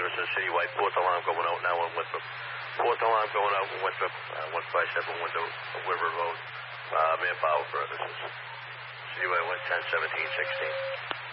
services, citywide. Fourth alarm going out now in Winthrop. Fourth alarm going out in Winthrop. 157 Window River Road. Manpower services. Citywide 10, 17, 16.